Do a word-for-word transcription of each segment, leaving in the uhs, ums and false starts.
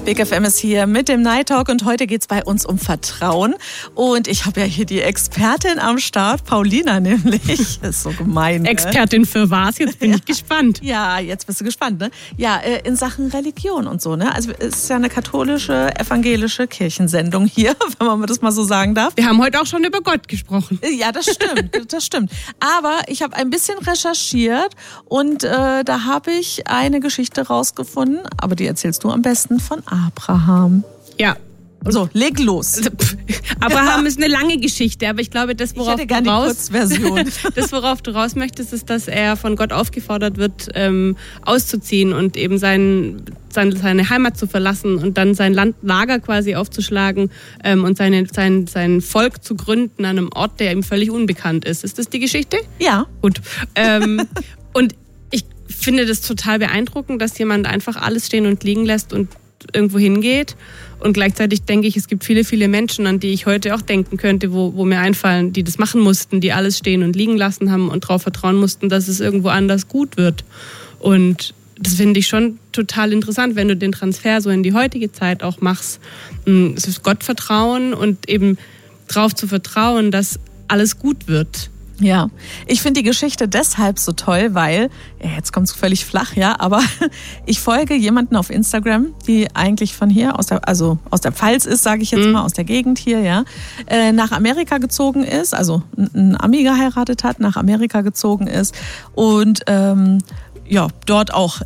Big F M ist hier mit dem Night Talk und heute geht es bei uns um Vertrauen. Und ich habe ja hier die Expertin am Start, Paulina nämlich. Das ist so gemein. Ne? Expertin für was? Jetzt bin ja. ich gespannt. Ja, jetzt bist du gespannt, ne? Ja, in Sachen Religion und so, ne? Also es ist ja eine katholische, evangelische Kirchensendung hier, wenn man das mal so sagen darf. Wir haben heute auch schon über Gott gesprochen. Ja, das stimmt, das stimmt. Aber ich habe ein bisschen recherchiert und äh, da habe ich eine Geschichte rausgefunden, aber die erzählst du am besten von Abraham. Ja. So, leg los. Abraham ist eine lange Geschichte, aber ich glaube, das, worauf, ich hätte gerne du, raus, die Kurzversion. das, worauf du raus möchtest, ist, dass er von Gott aufgefordert wird, ähm, auszuziehen und eben sein, sein, seine Heimat zu verlassen und dann sein Landlager quasi aufzuschlagen ähm, und seine, sein, sein Volk zu gründen an einem Ort, der ihm völlig unbekannt ist. Ist das die Geschichte? Ja. Gut. Ähm, und ich finde das total beeindruckend, dass jemand einfach alles stehen und liegen lässt und irgendwo hingeht. Und gleichzeitig denke ich, es gibt viele, viele Menschen, an die ich heute auch denken könnte, wo, wo mir einfallen, die das machen mussten, die alles stehen und liegen lassen haben und darauf vertrauen mussten, dass es irgendwo anders gut wird. Und das finde ich schon total interessant, wenn du den Transfer so in die heutige Zeit auch machst. Es ist Gottvertrauen und eben darauf zu vertrauen, dass alles gut wird. Ja, ich finde die Geschichte deshalb so toll, weil, ja, jetzt kommt es völlig flach, ja, aber ich folge jemanden auf Instagram, die eigentlich von hier, aus der, also aus der Pfalz ist, sage ich jetzt mhm. mal, aus der Gegend hier, ja, äh, nach Amerika gezogen ist, also einen Ami geheiratet hat, nach Amerika gezogen ist und ähm, ja, dort auch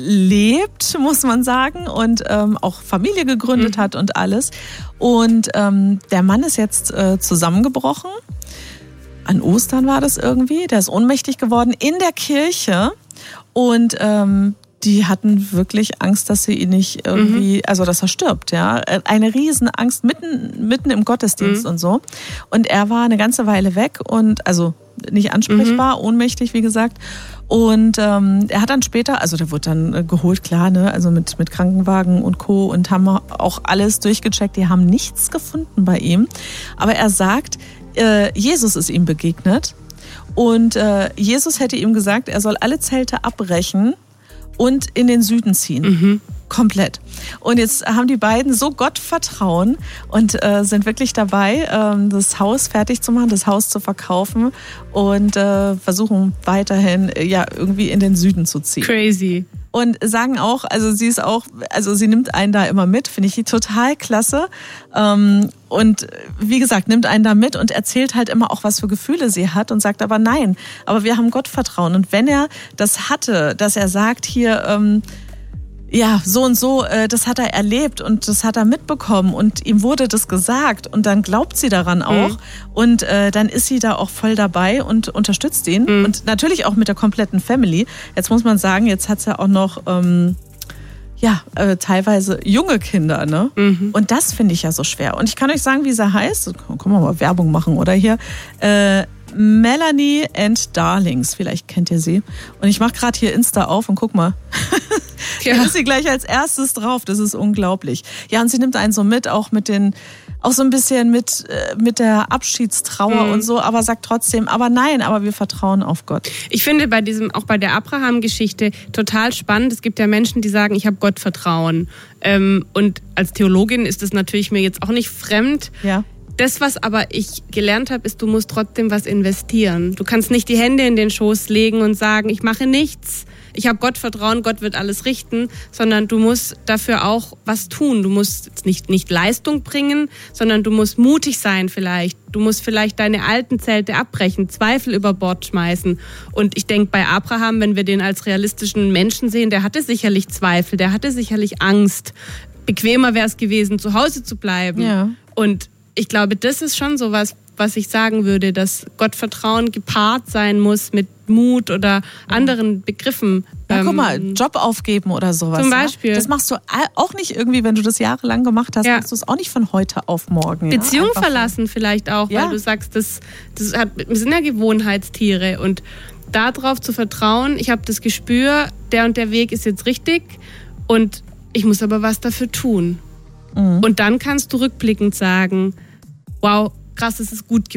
lebt, muss man sagen, und ähm, auch Familie gegründet mhm. hat und alles. Und ähm, der Mann ist jetzt äh, zusammengebrochen. An Ostern war das irgendwie. Der ist ohnmächtig geworden in der Kirche. Und ähm, die hatten wirklich Angst, dass sie ihn nicht irgendwie, mhm. also dass er stirbt, ja. Eine Riesenangst mitten, mitten im Gottesdienst mhm. und so. Und er war eine ganze Weile weg und also nicht ansprechbar, mhm. ohnmächtig, wie gesagt. Und ähm, er hat dann später, also der wurde dann äh, geholt, klar, ne, also mit, mit Krankenwagen und Co. und haben auch alles durchgecheckt. Die haben nichts gefunden bei ihm. Aber er sagt, äh, Jesus ist ihm begegnet und äh, Jesus hätte ihm gesagt, er soll alle Zelte abbrechen und in den Süden ziehen. Mhm. Komplett. Und jetzt haben die beiden so Gottvertrauen und äh, sind wirklich dabei, ähm, das Haus fertig zu machen, das Haus zu verkaufen und äh, versuchen weiterhin äh, ja irgendwie in den Süden zu ziehen. Crazy. Und sagen auch, also sie ist auch, also sie nimmt einen da immer mit, finde ich total klasse. Ähm, und wie gesagt, nimmt einen da mit und erzählt halt immer auch, was für Gefühle sie hat und sagt aber nein, aber wir haben Gottvertrauen. Und wenn er das hatte, dass er sagt hier, ähm, ja, so und so, äh, das hat er erlebt und das hat er mitbekommen und ihm wurde das gesagt und dann glaubt sie daran auch mhm. und äh, dann ist sie da auch voll dabei und unterstützt ihn mhm. und natürlich auch mit der kompletten Family. Jetzt muss man sagen, jetzt hat sie ja auch noch ähm, ja, äh, teilweise junge Kinder, ne? Mhm. Und das finde ich ja so schwer. Und ich kann euch sagen, wie sie heißt. Können wir mal Werbung machen, oder hier? Äh, Melanie and Darlings, vielleicht kennt ihr sie. Und ich mache gerade hier Insta auf und guck mal. Ja. Da ist sie gleich als erstes drauf, das ist unglaublich. Ja, und sie nimmt einen so mit, auch mit den, auch so ein bisschen mit, mit der Abschiedstrauer mhm. und so, aber sagt trotzdem, aber nein, aber wir vertrauen auf Gott. Ich finde bei diesem, auch bei der Abraham-Geschichte total spannend. Es gibt ja Menschen, die sagen, ich habe Gott Vertrauen. Und als Theologin ist das natürlich mir jetzt auch nicht fremd. Ja. Das, was aber ich gelernt habe, ist, du musst trotzdem was investieren. Du kannst nicht die Hände in den Schoß legen und sagen, ich mache nichts, ich habe Gott Vertrauen, Gott wird alles richten, sondern du musst dafür auch was tun. Du musst nicht, nicht Leistung bringen, sondern du musst mutig sein vielleicht. Du musst vielleicht deine alten Zelte abbrechen, Zweifel über Bord schmeißen. Und ich denke, bei Abraham, wenn wir den als realistischen Menschen sehen, der hatte sicherlich Zweifel, der hatte sicherlich Angst. Bequemer wäre es gewesen, zu Hause zu bleiben. Ja. Und ich glaube, das ist schon sowas, was ich sagen würde, dass Gottvertrauen gepaart sein muss mit Mut oder anderen Begriffen. Ja, guck mal, Job aufgeben oder sowas. Zum Beispiel. Ja? Das machst du auch nicht irgendwie, wenn du das jahrelang gemacht hast, ja. machst du es auch nicht von heute auf morgen. Beziehung ja? verlassen vielleicht auch, ja. weil du sagst, das, das hat, wir sind ja Gewohnheitstiere und darauf zu vertrauen, ich habe das Gespür, der und der Weg ist jetzt richtig und ich muss aber was dafür tun. Mhm. Und dann kannst du rückblickend sagen, wow, krass, es ist gut geworden.